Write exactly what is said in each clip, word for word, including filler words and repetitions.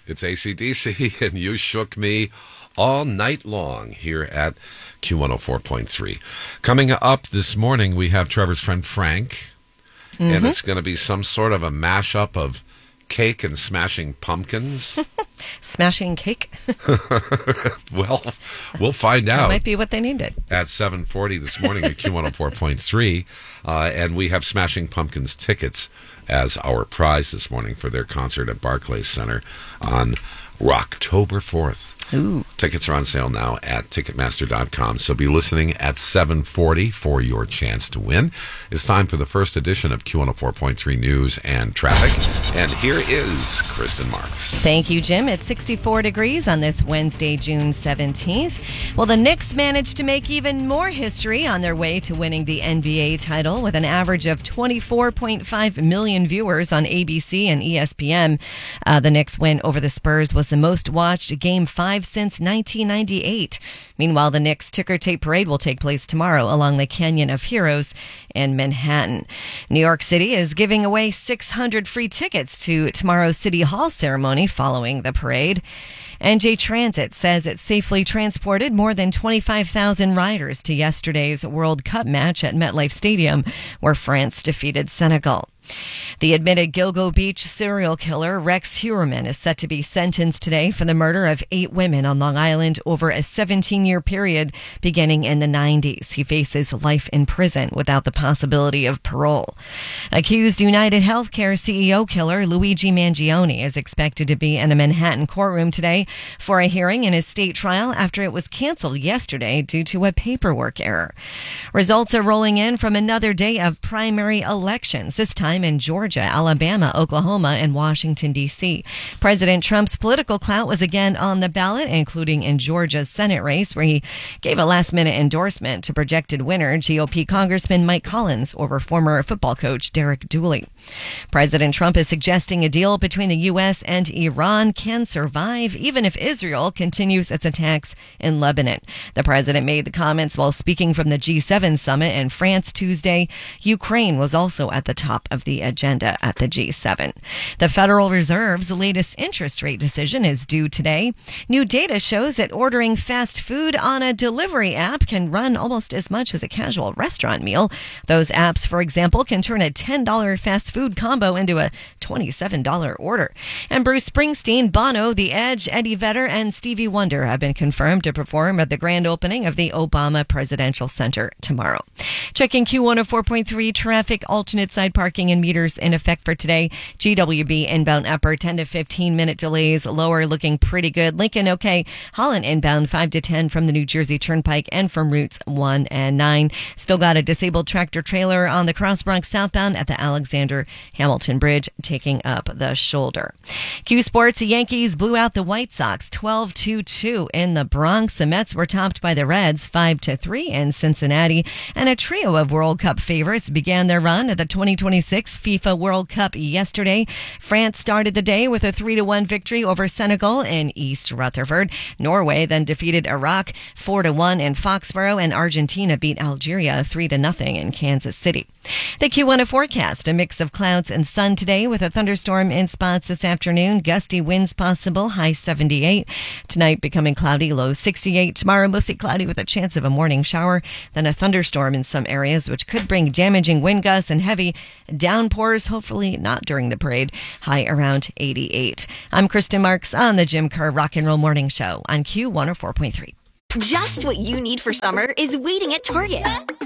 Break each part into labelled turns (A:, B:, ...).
A: It's A C D C, and You Shook Me all night long here at Q one oh four point three. Coming up this morning, we have Trevor's friend Frank, mm-hmm. and it's going to be some sort of a mashup of cake and smashing pumpkins.
B: Smashing cake?
A: Well, we'll find out.
B: That might be what they named it.
A: At seven forty this morning at Q one oh four point three. Uh, and we have Smashing Pumpkins tickets as our prize this morning for their concert at Barclays Center on October fourth.
B: Ooh.
A: Tickets are on sale now at Ticketmaster dot com. So be listening at seven forty for your chance to win. It's time for the first edition of Q one oh four point three News and Traffic. And here is Kristen Marks.
B: Thank you, Jim. It's sixty-four degrees on this Wednesday, June seventeenth. Well, the Knicks managed to make even more history on their way to winning the N B A title with an average of twenty-four point five million viewers on A B C and E S P N. Uh, the Knicks win over the Spurs was the most watched Game five since nineteen ninety-eight. Meanwhile, the Knicks ticker tape parade will take place tomorrow along the Canyon of Heroes in Manhattan. New York City is giving away six hundred free tickets to tomorrow's City Hall ceremony following the parade. N J Transit says it safely transported more than twenty-five thousand riders to yesterday's World Cup match at MetLife Stadium, where France defeated Senegal. The admitted Gilgo Beach serial killer Rex Heuermann is set to be sentenced today for the murder of eight women on Long Island over a seventeen-year period beginning in the nineties. He faces life in prison without the possibility of parole. Accused United Healthcare C E O killer Luigi Mangione is expected to be in a Manhattan courtroom today for a hearing in his state trial after it was canceled yesterday due to a paperwork error. Results are rolling in from another day of primary elections, this time in Georgia, Alabama, Oklahoma, and Washington, D C. President Trump's political clout was again on the ballot, including in Georgia's Senate race, where he gave a last-minute endorsement to projected winner G O P Congressman Mike Collins over former football coach Derek Dooley. President Trump is suggesting a deal between the U S and Iran can survive even if Israel continues its attacks in Lebanon. The president made the comments while speaking from the G seven summit in France Tuesday. Ukraine was also at the top of the agenda at the G seven. The Federal Reserve's latest interest rate decision is due today. New data shows that ordering fast food on a delivery app can run almost as much as a casual restaurant meal. Those apps, for example, can turn a ten dollars fast food combo into a twenty-seven dollars order. And Bruce Springsteen, Bono, The Edge, Eddie Vedder, and Stevie Wonder have been confirmed to perform at the grand opening of the Obama Presidential Center tomorrow. Checking Q one oh four point three traffic, alternate side parking and meters in effect for today. G W B inbound upper ten to fifteen minute delays. Lower looking pretty good. Lincoln okay. Holland inbound five to ten from the New Jersey Turnpike and from routes one and nine. Still got a disabled tractor trailer on the Cross Bronx southbound at the Alexander Hamilton Bridge taking up the shoulder. Q Sports, the Yankees blew out the White Sox twelve to two in the Bronx. The Mets were topped by the Reds five to three in Cincinnati. And a trio of World Cup favorites began their run at the twenty twenty-six FIFA World Cup yesterday. France started the day with a three to one victory over Senegal in East Rutherford. Norway then defeated Iraq four to one in Foxborough, and Argentina beat Algeria three to nothing in Kansas City. The Q one forecast, a mix of clouds and sun today with a thunderstorm in spots this afternoon. Gusty winds possible, high seventy-eight. Tonight becoming cloudy, low sixty-eight. Tomorrow mostly cloudy with a chance of a morning shower, then a thunderstorm in some areas, which could bring damaging wind gusts and heavy downpours, hopefully not during the parade, high around eighty-eight. I'm Kristen Marks on the Jim Kerr Rock and Roll Morning Show on Q one oh four point three.
C: Just what you need for summer is waiting at Target.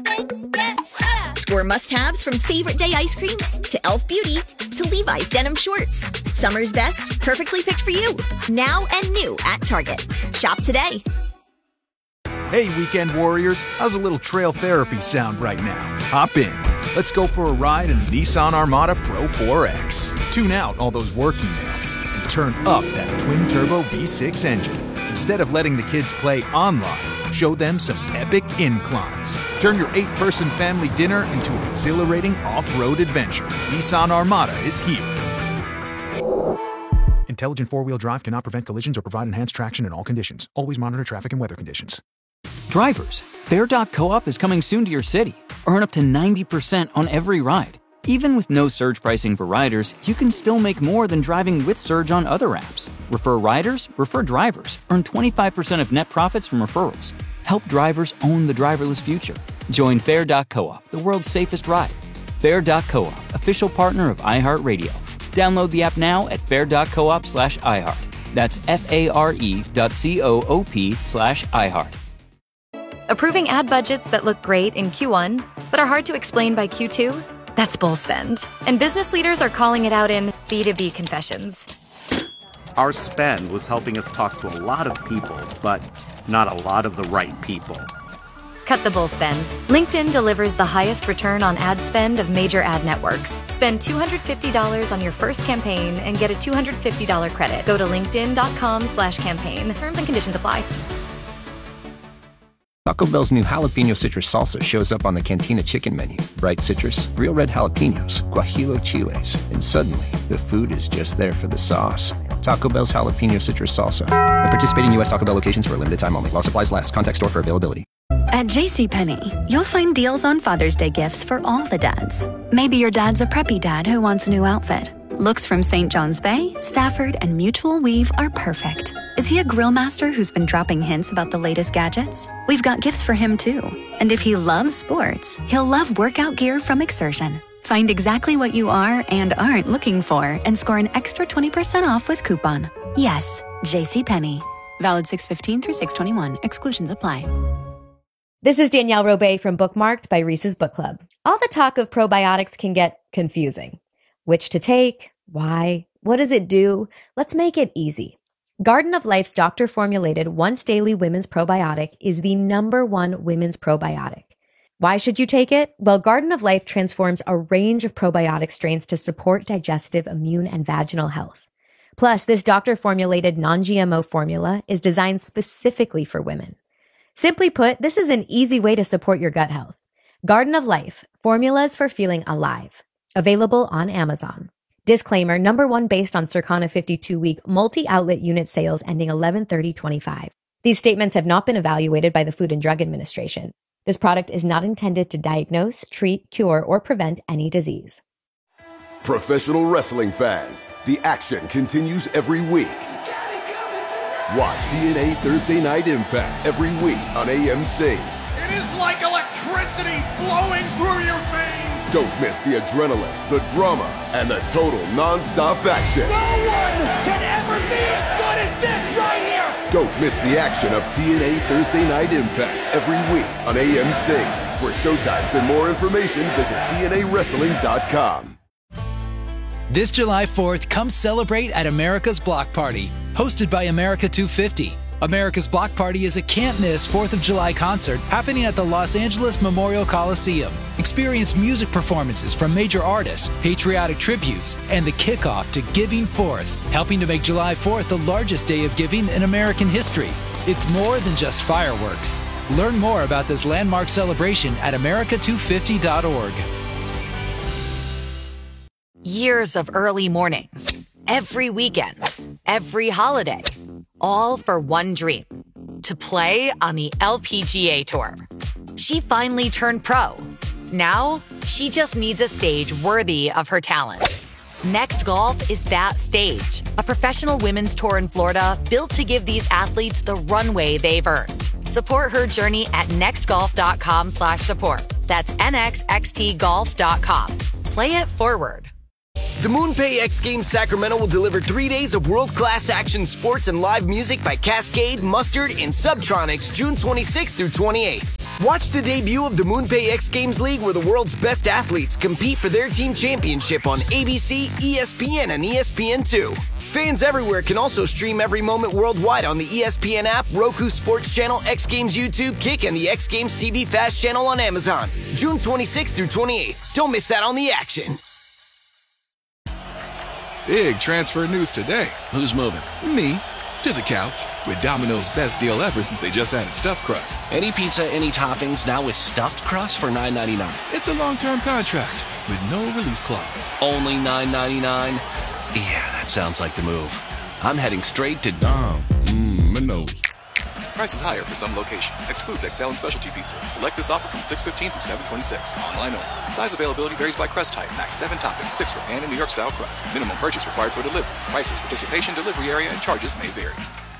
C: Score must-haves from Favorite Day ice cream to e l f Beauty to Levi's denim shorts. Summer's best, perfectly picked for you. Now and new at Target. Shop today.
D: Hey, weekend warriors. How's a little trail therapy sound right now? Hop in. Let's go for a ride in the Nissan Armada Pro four X. Tune out all those work emails and turn up that twin-turbo V six engine. Instead of letting the kids play online, show them some epic inclines. Turn your eight-person family dinner into an exhilarating off-road adventure. Nissan Armada is here. Intelligent four-wheel drive cannot prevent collisions or provide enhanced traction in all conditions. Always monitor traffic and weather conditions.
E: Drivers, Fair dot Co-op is coming soon to your city. Earn up to ninety percent on every ride. Even with no surge pricing for riders, you can still make more than driving with Surge on other apps. Refer riders, refer drivers. Earn twenty-five percent of net profits from referrals. Help drivers own the driverless future. Join Fair dot coop, the world's safest ride. Fair dot coop, official partner of iHeartRadio. Download the app now at fair dot coop slash iHeart. That's F-A-R-E dot C-O-O-P slash iHeart.
F: Approving ad budgets that look great in Q one, but are hard to explain by Q two? That's bull spend. And business leaders are calling it out in B two B confessions.
G: Our spend was helping us talk to a lot of people, but not a lot of the right people.
F: Cut the bull spend. LinkedIn delivers the highest return on ad spend of major ad networks. Spend two hundred fifty dollars on your first campaign and get a two hundred fifty dollars credit. Go to linkedin.com slash campaign. Terms and conditions apply.
H: Taco Bell's new jalapeno citrus salsa shows up on the Cantina chicken menu. Bright citrus, real red jalapenos, guajillo chiles, and suddenly the food is just there for the sauce. Taco Bell's jalapeno citrus salsa. At participating U S Taco Bell locations for a limited time only. While supplies last. Contact store for availability.
I: At JCPenney, you'll find deals on Father's Day gifts for all the dads. Maybe your dad's a preppy dad who wants a new outfit. Looks from Saint John's Bay, Stafford, and Mutual Weave are perfect. Is he a grill master who's been dropping hints about the latest gadgets? We've got gifts for him too. And if he loves sports, he'll love workout gear from Exertion. Find exactly what you are and aren't looking for and score an extra twenty percent off with coupon. Yes, JCPenney. Valid six fifteen through six twenty-one. Exclusions apply.
J: This is Danielle Robay from Bookmarked by Reese's Book Club. All the talk of probiotics can get confusing. Which to take? Why? What does it do? Let's make it easy. Garden of Life's doctor-formulated once-daily women's probiotic is the number one women's probiotic. Why should you take it? Well, Garden of Life transforms a range of probiotic strains to support digestive, immune, and vaginal health. Plus, this doctor-formulated non-G M O formula is designed specifically for women. Simply put, this is an easy way to support your gut health. Garden of Life, formulas for feeling alive. Available on Amazon. Disclaimer, number one based on Circana fifty-two week multi-outlet unit sales ending eleven thirty twenty-five. These statements have not been evaluated by the Food and Drug Administration. This product is not intended to diagnose, treat, cure, or prevent any disease.
K: Professional wrestling fans, the action continues every week. Watch T N A Thursday Night Impact every week on A M C.
L: It is like electricity flowing through your veins.
K: Don't miss the adrenaline, the drama, and the total non-stop action.
L: No one can ever be as good as this right here.
K: Don't miss the action of T N A Thursday Night Impact every week on A M C. For showtimes and more information, visit T N A wrestling dot com.
M: This July fourth, come celebrate at America's Block Party, hosted by America two fifty. America's Block Party is a can't-miss fourth of July concert happening at the Los Angeles Memorial Coliseum. Experience music performances from major artists, patriotic tributes, and the kickoff to Giving Fourth, helping to make July fourth the largest day of giving in American history. It's more than just fireworks. Learn more about this landmark celebration at America two fifty dot org.
N: Years of early mornings, every weekend, every holiday, all for one dream, to play on the L P G A Tour. She finally turned pro. Now, she just needs a stage worthy of her talent. Next Golf is that stage, a professional women's tour in Florida built to give these athletes the runway they've earned. Support her journey at nextgolf.com slash support. That's N X X T golf dot com. Play it forward.
O: The MoonPay X Games Sacramento will deliver three days of world-class action sports and live music by Cascade, Mustard, and Subtronics June twenty-sixth through twenty-eighth. Watch the debut of the MoonPay X Games League where the world's best athletes compete for their team championship on A B C, E S P N, and E S P N two. Fans everywhere can also stream every moment worldwide on the E S P N app, Roku Sports Channel, X Games YouTube, Kick, and the X Games T V Fast Channel on Amazon. June twenty-sixth through twenty-eighth. Don't miss out on the action.
P: Big transfer news today. Who's moving? Me. To the couch. With Domino's best deal ever since they just added stuffed crust.
Q: Any pizza, any toppings, now with stuffed crust for nine ninety-nine.
P: It's a long-term contract with no release clause.
Q: Only nine ninety-nine? Yeah, that sounds like the move. I'm heading straight to
P: Dom. Mmm, my nose. Prices higher for some locations. Excludes X L and specialty pizzas. Select this offer from six fifteen through seven twenty-six. Online only. Size availability varies by crust type. Max seven toppings, six for pan and New York style crust. Minimum purchase required for delivery. Prices, participation, delivery area, and charges may vary.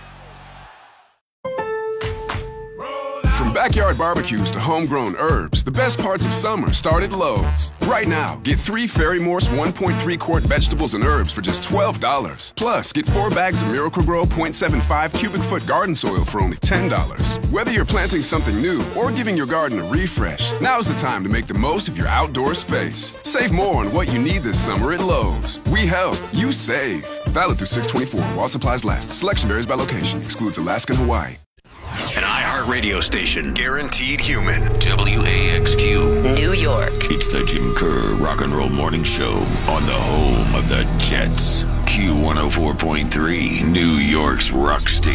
R: From backyard barbecues to homegrown herbs, the best parts of summer start at Lowe's. Right now, get three Ferry Morse one point three quart vegetables and herbs for just twelve dollars. Plus, get four bags of Miracle-Gro point seven five cubic foot garden soil for only ten dollars. Whether you're planting something new or giving your garden a refresh, now's the time to make the most of your outdoor space. Save more on what you need this summer at Lowe's. We help, you save. Valid through six twenty-four while supplies last. Selection varies by location. Excludes Alaska and Hawaii.
S: An iHeartRadio station. Guaranteed human. W A X Q. New York. It's the Jim Kerr Rock and Roll Morning Show on the home of the Jets. Q one oh four point three, New York's rock station.